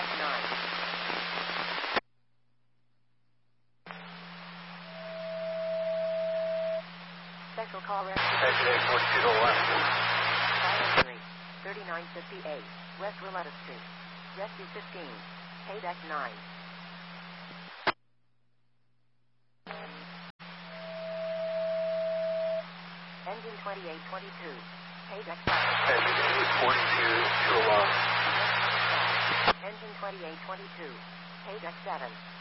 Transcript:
Special call rescue. Exit 42 to 1. Fire 3958, West Willetta Street. Rescue 15, Paydeck 9. Engine 2822, Paydeck 5. Exit 42 to alarm. Engine 2822, Paydeck 7.